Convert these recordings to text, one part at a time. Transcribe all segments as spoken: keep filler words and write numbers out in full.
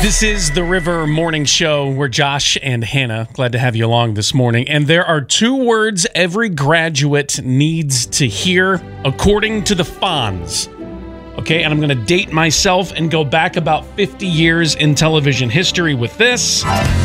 This is the River Morning Show. We're Josh and Hannah. Glad to have you along this morning. And there are two words every graduate needs to hear, according to the Fonz. Okay, and I'm going to date myself and go back about fifty years in television history with this.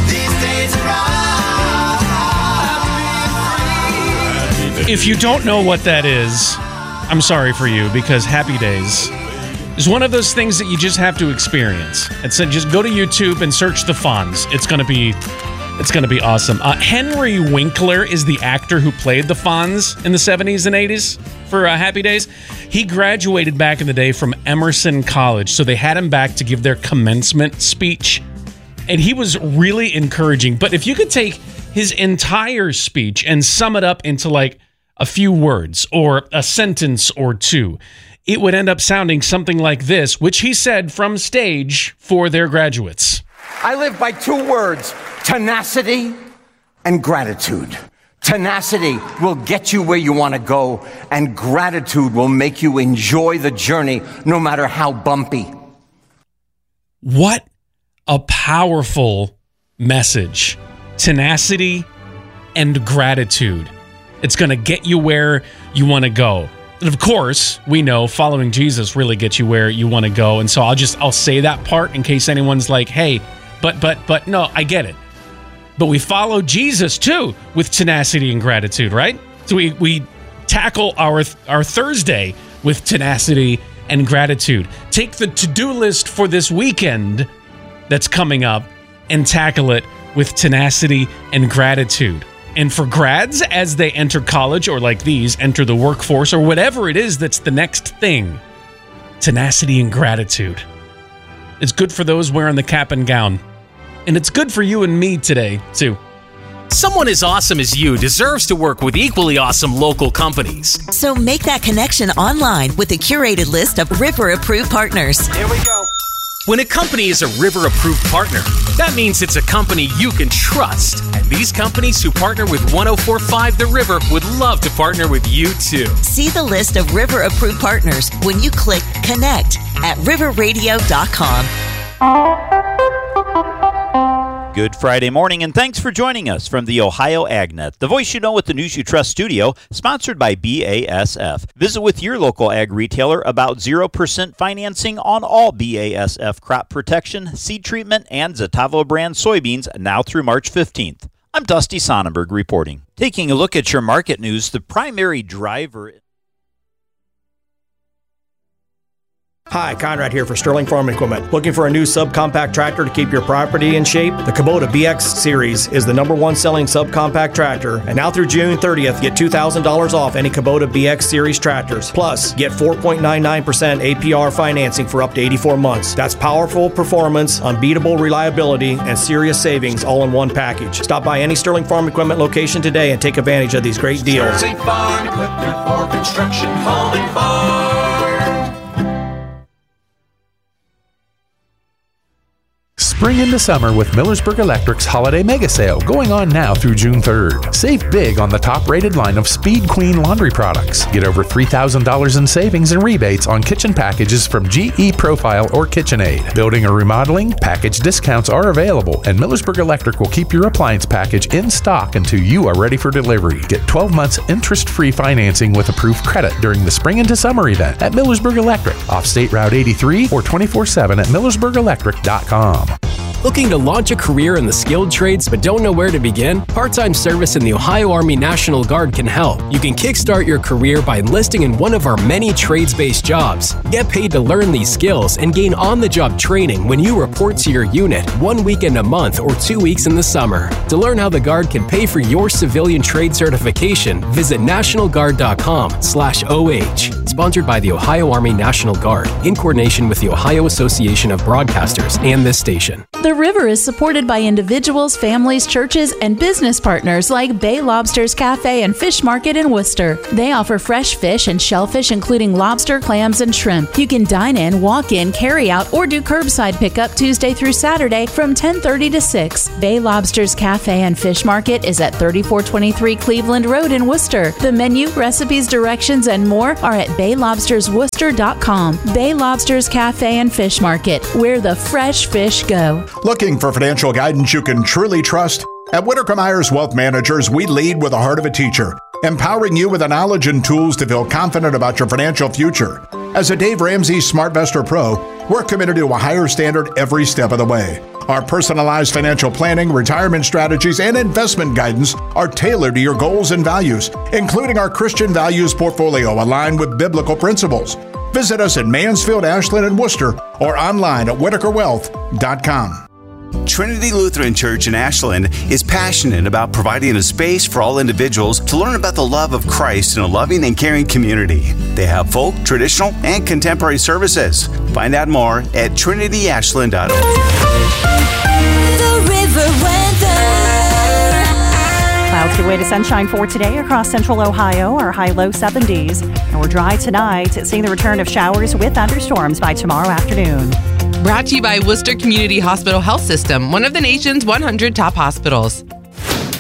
If you don't know what that is, I'm sorry for you, because Happy Days is one of those things that you just have to experience. And so just go to YouTube and search the Fonz. It's going to be it's going to be awesome. Uh, Henry Winkler is the actor who played the Fonz in the seventies and eighties for uh, Happy Days. He graduated back in the day from Emerson College, so they had him back to give their commencement speech. And he was really encouraging. But if you could take his entire speech and sum it up into like a few words or a sentence or two, it would end up sounding something like this, which he said from stage for their graduates. I live by two words, tenacity and gratitude. Tenacity will get you where you want to go, and gratitude will make you enjoy the journey no matter how bumpy. What a powerful message. Tenacity and gratitude. It's going to get you where you want to go. And of course, we know following Jesus really gets you where you want to go. And so I'll just, I'll say that part in case anyone's like, hey, but, but, but, no, I get it. But we follow Jesus too with tenacity and gratitude, right? So we, we tackle our, our Thursday with tenacity and gratitude. Take the to-do list for this weekend that's coming up and tackle it with tenacity and gratitude. And for grads, as they enter college, or like these, enter the workforce, or whatever it is that's the next thing, tenacity and gratitude. It's good for those wearing the cap and gown. And it's good for you and me today, too. Someone as awesome as you deserves to work with equally awesome local companies. So make that connection online with a curated list of River-approved partners. Here we go. When a company is a River-approved partner, that means it's a company you can trust. And these companies who partner with one oh four point five The River would love to partner with you, too. See the list of River-approved partners when you click Connect at river radio dot com. Good Friday morning, and thanks for joining us from the Ohio AgNet, the voice you know with the news you trust studio, sponsored by B A S F. Visit with your local ag retailer about zero percent financing on all B A S F crop protection, seed treatment, and Zetavo brand soybeans now through March fifteenth. I'm Dusty Sonnenberg reporting. Taking a look at your market news, the primary driver... Hi, Conrad here for Sterling Farm Equipment. Looking for a new subcompact tractor to keep your property in shape? The Kubota B X Series is the number one selling subcompact tractor, and now through June thirtieth, get two thousand dollars off any Kubota B X Series tractors. Plus, get four point nine nine percent A P R financing for up to eighty-four months. That's powerful performance, unbeatable reliability, and serious savings all in one package. Stop by any Sterling Farm Equipment location today and take advantage of these great deals. Sterling Farm Equipment for construction, home, and farm. Spring into summer with Millersburg Electric's Holiday Mega Sale going on now through June third. Save big on the top-rated line of Speed Queen laundry products. Get over three thousand dollars in savings and rebates on kitchen packages from G E Profile or KitchenAid. Building or remodeling, package discounts are available, and Millersburg Electric will keep your appliance package in stock until you are ready for delivery. Get twelve months interest-free financing with approved credit during the Spring into Summer event at Millersburg Electric, off State Route eighty-three or twenty-four seven at millersburg electric dot com. Looking to launch a career in the skilled trades but don't know where to begin? Part-time service in the Ohio Army National Guard can help. You can kickstart your career by enlisting in one of our many trades-based jobs. Get paid to learn these skills and gain on-the-job training when you report to your unit one weekend a month or two weeks in the summer. To learn how the Guard can pay for your civilian trade certification, visit national guard dot com slash O H. Sponsored by the Ohio Army National Guard in coordination with the Ohio Association of Broadcasters and this station. The River is supported by individuals, families, churches, and business partners like Bay Lobsters Cafe and Fish Market in Worcester. They offer fresh fish and shellfish, including lobster, clams, and shrimp. You can dine in, walk in, carry out, or do curbside pickup Tuesday through Saturday from ten thirty to six. Bay Lobsters Cafe and Fish Market is at thirty-four twenty-three Cleveland Road in Worcester. The menu, recipes, directions, and more are at bay bay lobsters worcester dot com. Bay Lobsters Cafe and Fish Market, where the fresh fish go. Looking for financial guidance you can truly trust? At Whitaker Myers Wealth Managers, we lead with the heart of a teacher, empowering you with the knowledge and tools to feel confident about your financial future. As a Dave Ramsey SmartVestor Pro, we're committed to a higher standard every step of the way. Our personalized financial planning, retirement strategies, and investment guidance are tailored to your goals and values, including our Christian values portfolio aligned with biblical principles. Visit us in Mansfield, Ashland, and Worcester, or online at whitaker wealth dot com. Trinity Lutheran Church in Ashland is passionate about providing a space for all individuals to learn about the love of Christ in a loving and caring community. They have folk, traditional, and contemporary services. Find out more at trinity ashland dot org. The River Weather. Clouds give way to sunshine for today across central Ohio. Our high-low seventies. And we're dry tonight, seeing the return of showers with thunderstorms by tomorrow afternoon. Brought to you by Worcester Community Hospital Health System, one of the nation's one hundred top hospitals.